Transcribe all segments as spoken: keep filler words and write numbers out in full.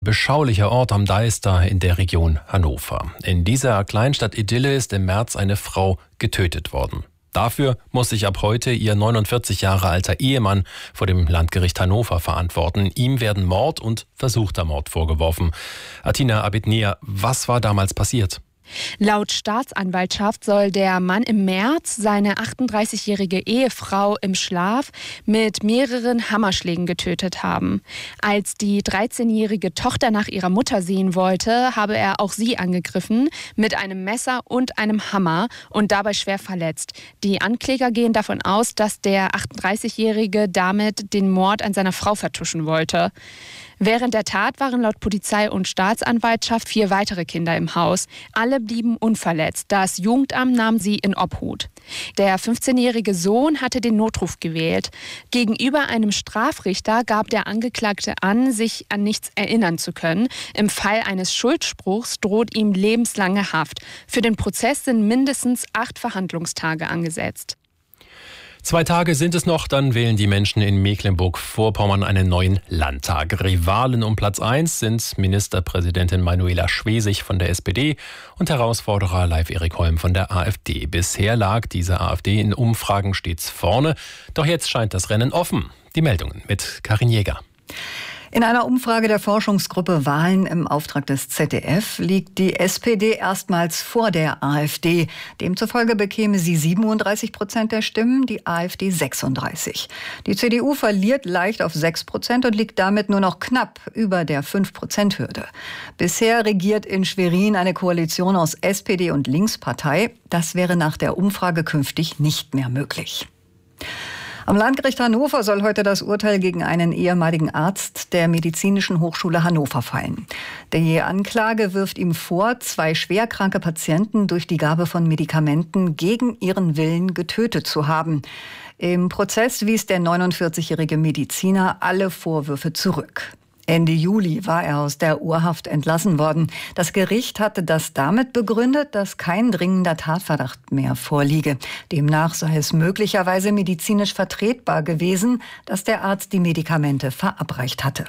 beschaulicher Ort am Deister in der Region Hannover. In dieser Kleinstadt-Idylle ist im März eine Frau getötet worden. Dafür muss sich ab heute ihr neunundvierzig Jahre alter Ehemann vor dem Landgericht Hannover verantworten. Ihm werden Mord und versuchter Mord vorgeworfen. Atina Abednea, was war damals passiert? Laut Staatsanwaltschaft soll der Mann im März seine achtunddreißigjährige Ehefrau im Schlaf mit mehreren Hammerschlägen getötet haben. Als die dreizehnjährige Tochter nach ihrer Mutter sehen wollte, habe er auch sie angegriffen mit einem Messer und einem Hammer und dabei schwer verletzt. Die Ankläger gehen davon aus, dass der achtunddreißigjährige damit den Mord an seiner Frau vertuschen wollte. Während der Tat waren laut Polizei und Staatsanwaltschaft vier weitere Kinder im Haus. Alle blieben unverletzt. Das Jugendamt nahm sie in Obhut. Der fünfzehnjährige Sohn hatte den Notruf gewählt. Gegenüber einem Strafrichter gab der Angeklagte an, sich an nichts erinnern zu können. Im Fall eines Schuldspruchs droht ihm lebenslange Haft. Für den Prozess sind mindestens acht Verhandlungstage angesetzt. Zwei Tage sind es noch, dann wählen die Menschen in Mecklenburg-Vorpommern einen neuen Landtag. Rivalen um Platz eins sind Ministerpräsidentin Manuela Schwesig von der S P D und Herausforderer Leif-Erik Holm von der AfD. Bisher lag diese AfD in Umfragen stets vorne, doch jetzt scheint das Rennen offen. Die Meldungen mit Karin Jäger. In einer Umfrage der Forschungsgruppe Wahlen im Auftrag des Z D F liegt die S P D erstmals vor der AfD. Demzufolge bekäme sie siebenunddreißig Prozent der Stimmen, die AfD sechsunddreißig. Die C D U verliert leicht auf sechs Prozent und liegt damit nur noch knapp über der fünf Prozent Hürde. Bisher regiert in Schwerin eine Koalition aus S P D und Linkspartei. Das wäre nach der Umfrage künftig nicht mehr möglich. Am Landgericht Hannover soll heute das Urteil gegen einen ehemaligen Arzt der Medizinischen Hochschule Hannover fallen. Die Anklage wirft ihm vor, zwei schwerkranke Patienten durch die Gabe von Medikamenten gegen ihren Willen getötet zu haben. Im Prozess wies der neunundvierzigjährige Mediziner alle Vorwürfe zurück. Ende Juli war er aus der Urhaft entlassen worden. Das Gericht hatte das damit begründet, dass kein dringender Tatverdacht mehr vorliege. Demnach sei es möglicherweise medizinisch vertretbar gewesen, dass der Arzt die Medikamente verabreicht hatte.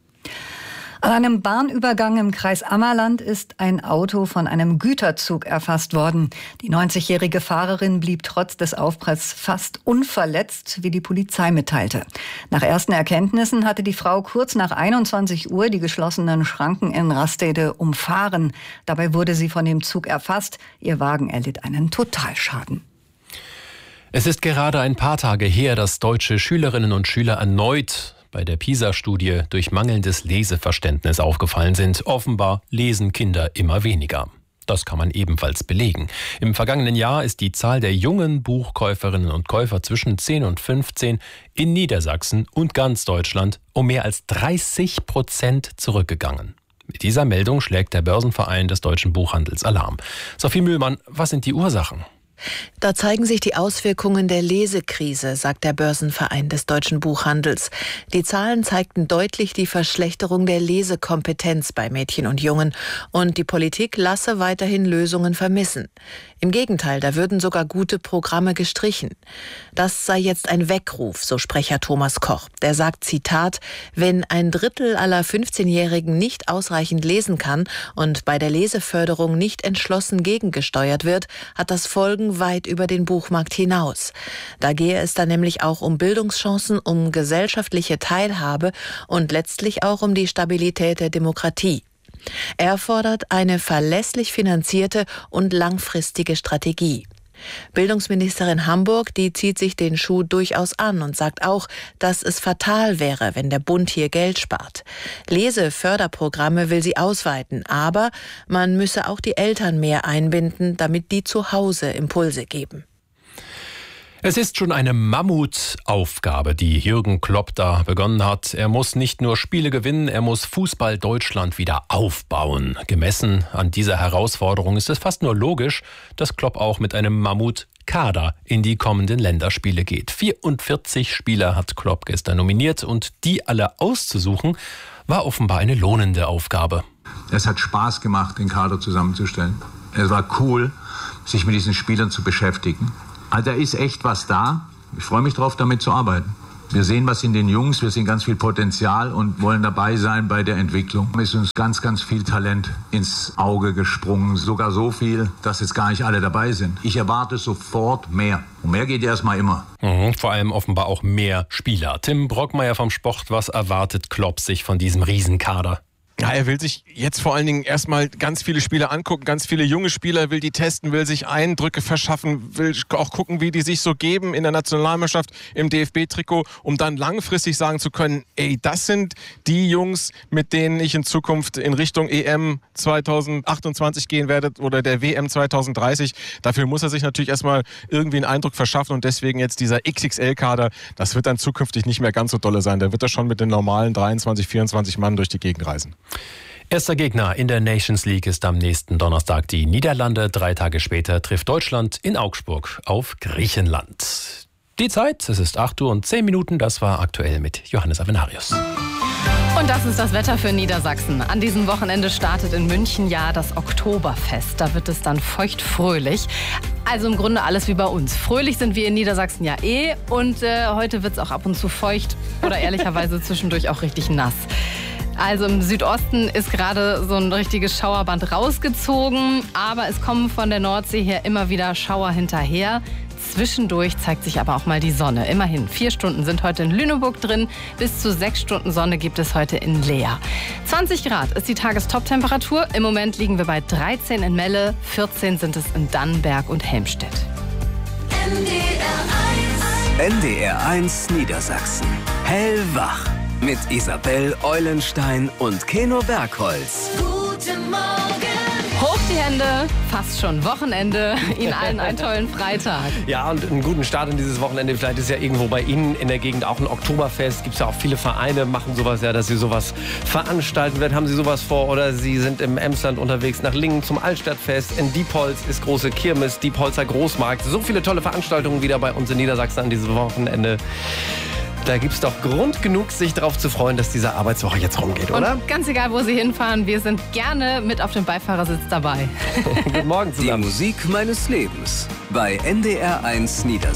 An einem Bahnübergang im Kreis Ammerland ist ein Auto von einem Güterzug erfasst worden. Die neunzigjährige Fahrerin blieb trotz des Aufpralls fast unverletzt, wie die Polizei mitteilte. Nach ersten Erkenntnissen hatte die Frau kurz nach einundzwanzig Uhr die geschlossenen Schranken in Rastede umfahren. Dabei wurde sie von dem Zug erfasst. Ihr Wagen erlitt einen Totalschaden. Es ist gerade ein paar Tage her, dass deutsche Schülerinnen und Schüler erneut bei der PISA-Studie durch mangelndes Leseverständnis aufgefallen sind. Offenbar lesen Kinder immer weniger. Das kann man ebenfalls belegen. Im vergangenen Jahr ist die Zahl der jungen Buchkäuferinnen und Käufer zwischen zehn und fünfzehn in Niedersachsen und ganz Deutschland um mehr als dreißig Prozent zurückgegangen. Mit dieser Meldung schlägt der Börsenverein des deutschen Buchhandels Alarm. Sophie Mühlmann, was sind die Ursachen? Da zeigen sich die Auswirkungen der Lesekrise, sagt der Börsenverein des deutschen Buchhandels. Die Zahlen zeigten deutlich die Verschlechterung der Lesekompetenz bei Mädchen und Jungen und die Politik lasse weiterhin Lösungen vermissen. Im Gegenteil, da würden sogar gute Programme gestrichen. Das sei jetzt ein Weckruf, so Sprecher Thomas Koch. Der sagt, Zitat, wenn ein Drittel aller fünfzehnjährigen nicht ausreichend lesen kann und bei der Leseförderung nicht entschlossen gegengesteuert wird, hat das Folgen weit über den Buchmarkt hinaus. Da gehe es dann nämlich auch um Bildungschancen, um gesellschaftliche Teilhabe und letztlich auch um die Stabilität der Demokratie. Er fordert eine verlässlich finanzierte und langfristige Strategie. Bildungsministerin Hamburg, die zieht sich den Schuh durchaus an und sagt auch, dass es fatal wäre, wenn der Bund hier Geld spart. Leseförderprogramme will sie ausweiten, aber man müsse auch die Eltern mehr einbinden, damit die zu Hause Impulse geben. Es ist schon eine Mammutaufgabe, die Jürgen Klopp da begonnen hat. Er muss nicht nur Spiele gewinnen, er muss Fußball Deutschland wieder aufbauen. Gemessen an dieser Herausforderung ist es fast nur logisch, dass Klopp auch mit einem Mammutkader in die kommenden Länderspiele geht. vierundvierzig Spieler hat Klopp gestern nominiert und die alle auszusuchen, war offenbar eine lohnende Aufgabe. Es hat Spaß gemacht, den Kader zusammenzustellen. Es war cool, sich mit diesen Spielern zu beschäftigen. Also da ist echt was da. Ich freue mich drauf, damit zu arbeiten. Wir sehen was in den Jungs, wir sehen ganz viel Potenzial und wollen dabei sein bei der Entwicklung. Es ist uns ganz, ganz viel Talent ins Auge gesprungen. Sogar so viel, dass jetzt gar nicht alle dabei sind. Ich erwarte sofort mehr. Und mehr geht erstmal immer. Mhm, vor allem offenbar auch mehr Spieler. Tim Brockmeier vom Sport, was erwartet Klopp sich von diesem Riesenkader? Ja, er will sich jetzt vor allen Dingen erstmal ganz viele Spieler angucken, ganz viele junge Spieler, will die testen, will sich Eindrücke verschaffen, will auch gucken, wie die sich so geben in der Nationalmannschaft, im D F B-Trikot, um dann langfristig sagen zu können, ey, das sind die Jungs, mit denen ich in Zukunft in Richtung E M zwanzig achtundzwanzig gehen werde oder der W M zwanzig dreißig. Dafür muss er sich natürlich erstmal irgendwie einen Eindruck verschaffen und deswegen jetzt dieser X X L-Kader, das wird dann zukünftig nicht mehr ganz so dolle sein. Da wird er schon mit den normalen dreiundzwanzig, vierundzwanzig Mann durch die Gegend reisen. Erster Gegner in der Nations League ist am nächsten Donnerstag die Niederlande. Drei Tage später trifft Deutschland in Augsburg auf Griechenland. Die Zeit, es ist acht Uhr und zehn Minuten. Das war aktuell mit Johannes Avenarius. Und das ist das Wetter für Niedersachsen. An diesem Wochenende startet in München ja das Oktoberfest. Da wird es dann feuchtfröhlich. Also im Grunde alles wie bei uns. Fröhlich sind wir in Niedersachsen ja eh. Und äh, heute wird es auch ab und zu feucht oder ehrlicherweise zwischendurch auch richtig nass. Also im Südosten ist gerade so ein richtiges Schauerband rausgezogen, aber es kommen von der Nordsee her immer wieder Schauer hinterher. Zwischendurch zeigt sich aber auch mal die Sonne. Immerhin, vier Stunden sind heute in Lüneburg drin. Bis zu sechs Stunden Sonne gibt es heute in Leer. zwanzig Grad ist die Tagestop-Temperatur. Im Moment liegen wir bei dreizehn in Melle, vierzehn sind es in Dannenberg und Helmstedt. N D R eins Niedersachsen. Hellwach. Mit Isabel Eulenstein und Keno Bergholz. Guten Morgen. Hoch die Hände, fast schon Wochenende. Ihnen allen einen tollen Freitag. Ja, und einen guten Start in dieses Wochenende. Vielleicht ist ja irgendwo bei Ihnen in der Gegend auch ein Oktoberfest. Gibt es ja auch viele Vereine, machen sowas ja, dass sie sowas veranstalten werden. Haben Sie sowas vor? Oder Sie sind im Emsland unterwegs nach Lingen zum Altstadtfest. In Diepholz ist große Kirmes, Diepholzer Großmarkt. So viele tolle Veranstaltungen wieder bei uns in Niedersachsen an diesem Wochenende. Da gibt es doch Grund genug, sich darauf zu freuen, dass diese Arbeitswoche jetzt rumgeht, oder? Und ganz egal, wo Sie hinfahren, wir sind gerne mit auf dem Beifahrersitz dabei. Guten Morgen zusammen. Die Musik meines Lebens bei N D R eins Niedersachsen.